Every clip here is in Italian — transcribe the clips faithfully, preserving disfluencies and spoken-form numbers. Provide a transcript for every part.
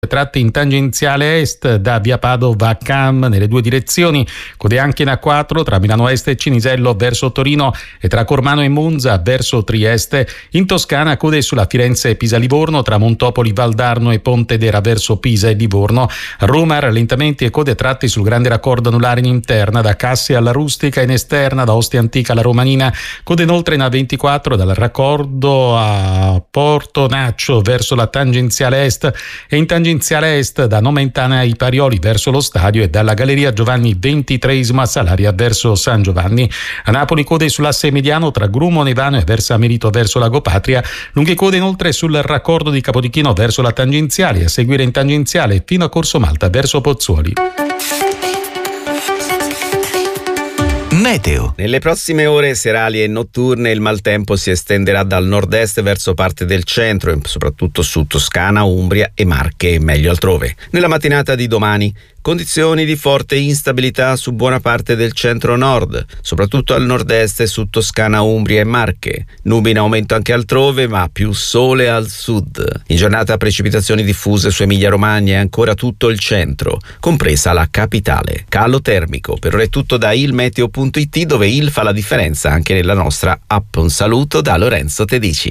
tratte in tangenziale est da via Padova a Cam nelle due direzioni, code anche in A quattro tra Milano Est e Cinisello verso Torino e tra Cormano e Monza verso Trieste. In Toscana code sulla Firenze-Pisa-Livorno tra Montopoli, Valdarno e Pontedera verso Pisa e Livorno. A Roma rallentamenti e code tratti sul grande raccordo anulare in interna da Cassia alla Rustica, in esterna da Ostia Antica alla Romanina, code inoltre in A ventiquattro dal raccordo a Porto Naccio verso la tangenziale est e in tangenziale est da Nomentana ai Parioli verso lo stadio e dalla Galleria Giovanni ventitreesima Salaria verso San Giovanni. A Napoli code sull'asse mediano tra Grumo Nevano e Versa Merito verso Lago Patria, lunghe code inoltre sul raccordo di Capodichino verso la tangenziale, a seguire in tangenziale fino a Corso Malta verso Pozzuoli. Meteo. Nelle prossime ore serali e notturne il maltempo si estenderà dal nord-est verso parte del centro, soprattutto su Toscana, Umbria e Marche e meglio altrove. Nella mattinata di domani condizioni di forte instabilità su buona parte del centro-nord, soprattutto al nord-est e su Toscana, Umbria e Marche. Nubi in aumento anche altrove, ma più sole al sud. In giornata precipitazioni diffuse su Emilia-Romagna e ancora tutto il centro, compresa la capitale. Calo termico. Per ora è tutto da ilmeteo punto it, dove il fa la differenza anche nella nostra app. Un saluto da Lorenzo Tedici.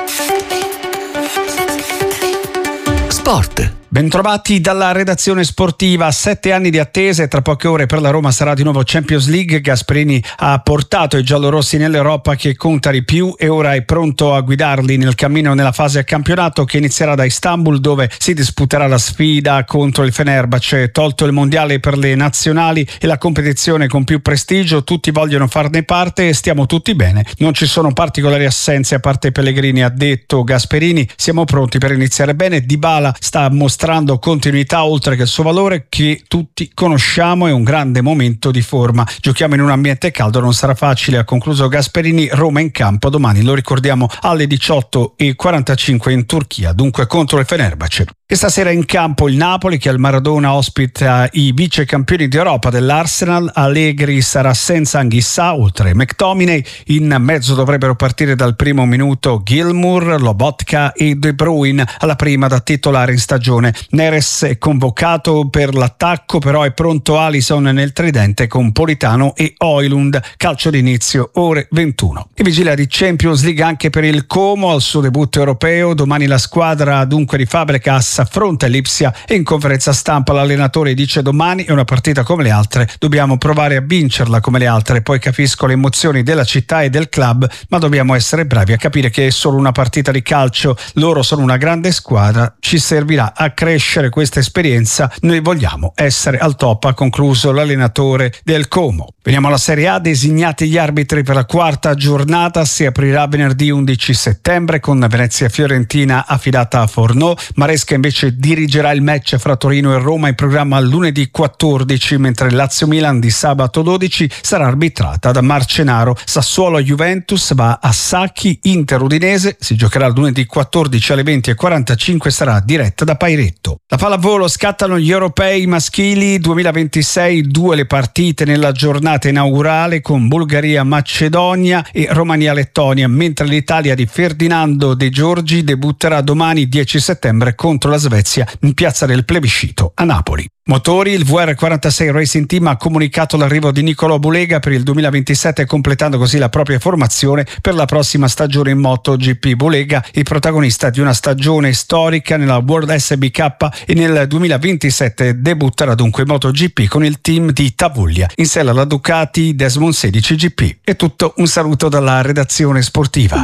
Sport. Bentrovati dalla redazione sportiva. Sette anni di attesa e tra poche ore per la Roma sarà di nuovo Champions League. Gasperini ha portato i giallorossi nell'Europa che conta di più e ora è pronto a guidarli nel cammino nella fase a campionato che inizierà da Istanbul, dove si disputerà la sfida contro il Fenerbahce. Tolto il mondiale per le nazionali e la competizione con più prestigio, tutti vogliono farne parte e stiamo tutti bene. Non ci sono particolari assenze a parte Pellegrini, ha detto Gasperini. Siamo pronti per iniziare bene. Dybala sta mostrando continuità oltre che il suo valore che tutti conosciamo, è un grande momento di forma. Giochiamo in un ambiente caldo, non sarà facile, ha concluso Gasperini. Roma in campo domani, lo ricordiamo, alle diciotto e quarantacinque in Turchia, dunque contro il Fenerbahce. E stasera in campo il Napoli che al Maradona ospita i vice campioni d'Europa dell'Arsenal. Allegri sarà senza Anghissà, oltre McTominay. In mezzo dovrebbero partire dal primo minuto Gilmour, Lobotka e De Bruyne alla prima da titolare in stagione. Neres è convocato per l'attacco, però è pronto Alisson nel tridente con Politano e Højlund. Calcio d'inizio ore ventuno. E vigilia di Champions League anche per il Como al suo debutto europeo. Domani la squadra dunque di Fabregas affronta l'Ipsia e in conferenza stampa l'allenatore dice: domani è una partita come le altre, dobbiamo provare a vincerla come le altre. Poi capisco le emozioni della città e del club, ma dobbiamo essere bravi a capire che è solo una partita di calcio. Loro sono una grande squadra, ci servirà a crescere questa esperienza, noi vogliamo essere al top, ha concluso l'allenatore del Como. Veniamo alla Serie A, designati gli arbitri per la quarta giornata, si aprirà venerdì undici settembre con Venezia-Fiorentina affidata a Fornò. Maresca invece dirigerà il match fra Torino e Roma in programma lunedì quattordici, mentre Lazio-Milan di sabato dodici sarà arbitrata da Marcenaro. Sassuolo-Juventus va a Sacchi, Inter-Udinese si giocherà lunedì quattordici alle venti e quarantacinque, sarà diretta da Pairetto. La pallavolo, scattano gli europei maschili duemilaventisei, due le partite nella giornata inaugurale con Bulgaria-Macedonia e Romania-Lettonia, mentre l'Italia di Ferdinando De Giorgi debutterà domani dieci settembre contro la Svezia in piazza del Plebiscito a Napoli. Motori, il V R quarantasei Racing Team ha comunicato l'arrivo di Nicolò Bulega per il duemilaventisette, completando così la propria formazione per la prossima stagione in MotoGP. Bulega, il protagonista di una stagione storica nella World S B K, e nel duemilaventisette debutterà dunque in MotoGP con il team di Tavuglia, in sella alla Ducati Desmond sedici G P. È tutto, un saluto dalla redazione sportiva.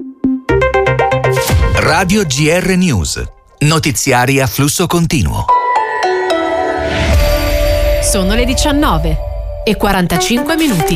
Radio G R News, notiziari a flusso continuo. Sono le diciannove e quarantacinque minuti.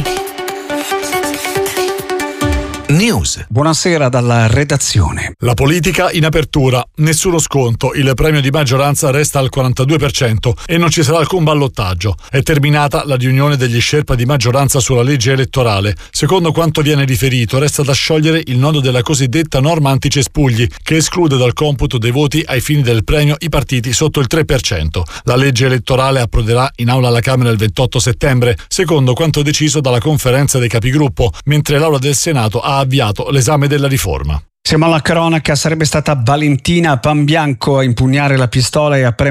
News. Buonasera dalla redazione. La politica in apertura, nessuno sconto, il premio di maggioranza resta al quarantadue per cento e non ci sarà alcun ballottaggio. È terminata la riunione degli sherpa di maggioranza sulla legge elettorale. Secondo quanto viene riferito, resta da sciogliere il nodo della cosiddetta norma anticespugli, che esclude dal computo dei voti ai fini del premio i partiti sotto il tre per cento. La legge elettorale approderà in aula alla Camera il ventotto settembre, secondo quanto deciso dalla conferenza dei capigruppo, mentre l'Aula del Senato ha avviato l'esame della riforma. Siamo alla cronaca, sarebbe stata Valentina Pambianco a impugnare la pistola e a premere